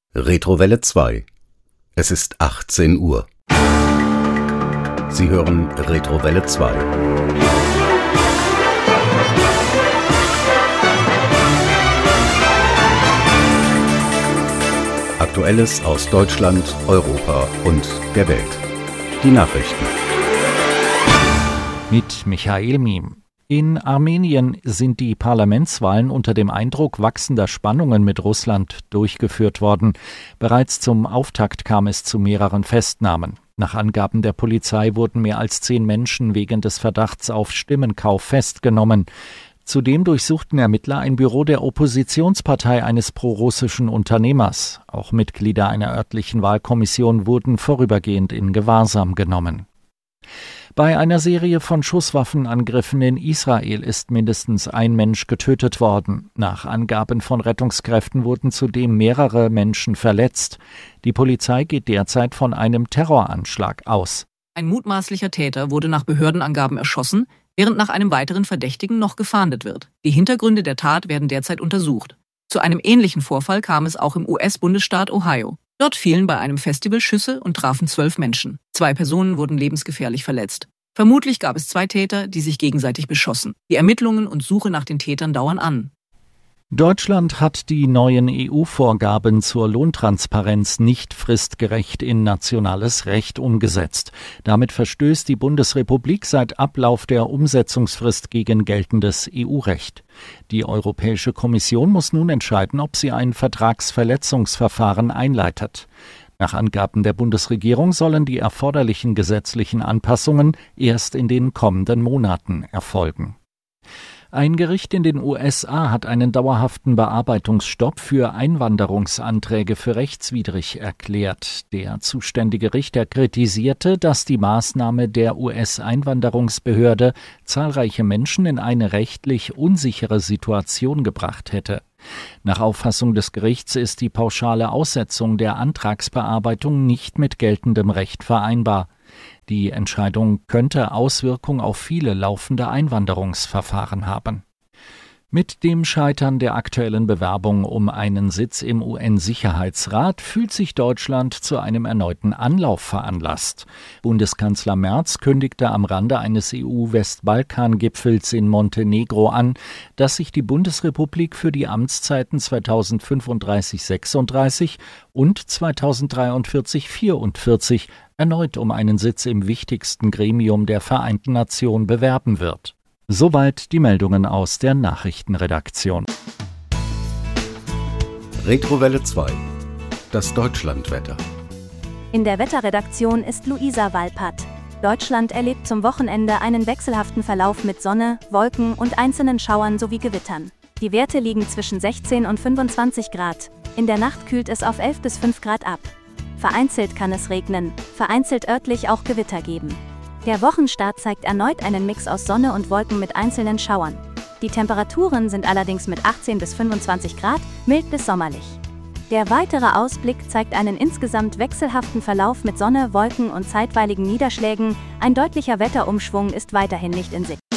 Retrowelle 2. Es ist 18 Uhr. Sie hören Retrowelle 2. Aktuelles aus Deutschland, Europa und der Welt. Die Nachrichten. Mit Michael Miem. In Armenien sind die Parlamentswahlen unter dem Eindruck wachsender Spannungen mit Russland durchgeführt worden. Bereits zum Auftakt kam es zu mehreren Festnahmen. Nach Angaben der Polizei wurden mehr als 10 Menschen wegen des Verdachts auf Stimmenkauf festgenommen. Zudem durchsuchten Ermittler ein Büro der Oppositionspartei eines prorussischen Unternehmers. Auch Mitglieder einer örtlichen Wahlkommission wurden vorübergehend in Gewahrsam genommen. Bei einer Serie von Schusswaffenangriffen in Israel ist mindestens ein Mensch getötet worden. Nach Angaben von Rettungskräften wurden zudem mehrere Menschen verletzt. Die Polizei geht derzeit von einem Terroranschlag aus. Ein mutmaßlicher Täter wurde nach Behördenangaben erschossen, während nach einem weiteren Verdächtigen noch gefahndet wird. Die Hintergründe der Tat werden derzeit untersucht. Zu einem ähnlichen Vorfall kam es auch im US-Bundesstaat Ohio. Dort fielen bei einem Festival Schüsse und trafen 12 Menschen. 2 Personen wurden lebensgefährlich verletzt. Vermutlich gab es 2 Täter, die sich gegenseitig beschossen. Die Ermittlungen und Suche nach den Tätern dauern an. Deutschland hat die neuen EU-Vorgaben zur Lohntransparenz nicht fristgerecht in nationales Recht umgesetzt. Damit verstößt die Bundesrepublik seit Ablauf der Umsetzungsfrist gegen geltendes EU-Recht. Die Europäische Kommission muss nun entscheiden, ob sie ein Vertragsverletzungsverfahren einleitet. Nach Angaben der Bundesregierung sollen die erforderlichen gesetzlichen Anpassungen erst in den kommenden Monaten erfolgen. Ein Gericht in den USA hat einen dauerhaften Bearbeitungsstopp für Einwanderungsanträge für rechtswidrig erklärt. Der zuständige Richter kritisierte, dass die Maßnahme der US-Einwanderungsbehörde zahlreiche Menschen in eine rechtlich unsichere Situation gebracht hätte. Nach Auffassung des Gerichts ist die pauschale Aussetzung der Antragsbearbeitung nicht mit geltendem Recht vereinbar. Die Entscheidung könnte Auswirkungen auf viele laufende Einwanderungsverfahren haben. Mit dem Scheitern der aktuellen Bewerbung um einen Sitz im UN-Sicherheitsrat fühlt sich Deutschland zu einem erneuten Anlauf veranlasst. Bundeskanzler Merz kündigte am Rande eines EU-Westbalkan-Gipfels in Montenegro an, dass sich die Bundesrepublik für die Amtszeiten 2035-36 und 2043-44 erneut um einen Sitz im wichtigsten Gremium der Vereinten Nationen bewerben wird. Soweit die Meldungen aus der Nachrichtenredaktion. Retrowelle 2. Das Deutschlandwetter. In der Wetterredaktion ist Luisa Walpert. Deutschland erlebt zum Wochenende einen wechselhaften Verlauf mit Sonne, Wolken und einzelnen Schauern sowie Gewittern. Die Werte liegen zwischen 16 und 25 Grad. In der Nacht kühlt es auf 11 bis 5 Grad ab. Vereinzelt kann es regnen, vereinzelt örtlich auch Gewitter geben. Der Wochenstart zeigt erneut einen Mix aus Sonne und Wolken mit einzelnen Schauern. Die Temperaturen sind allerdings mit 18 bis 25 Grad mild bis sommerlich. Der weitere Ausblick zeigt einen insgesamt wechselhaften Verlauf mit Sonne, Wolken und zeitweiligen Niederschlägen. Ein deutlicher Wetterumschwung ist weiterhin nicht in Sicht.